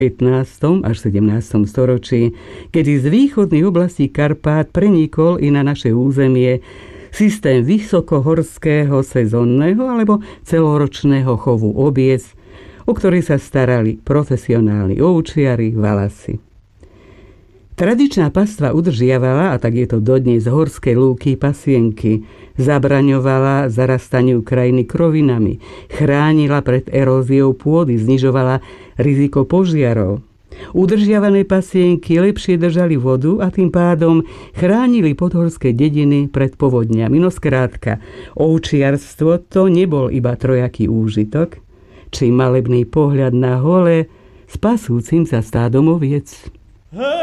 15. až 17. storočí, kedy z východných oblastí Karpát prenikol i na naše územie systém vysokohorského sezónneho alebo celoročného chovu oviec, o ktorý sa starali profesionálni ovčiari, valasy. Tradičná pastva udržiavala, a tak je to dodnes, horské lúky, pasienky, zabraňovala zarastaniu krajiny krovinami, chránila pred eróziou pôdy, znižovala riziko požiarov. Udržiavané pasienky lepšie držali vodu a tým pádom chránili podhorské dediny pred povodňami. No skrátka, ovčiarstvo to nebol iba trojaký úžitok, či malebný pohľad na hole s pasúcim sa stádom oviec.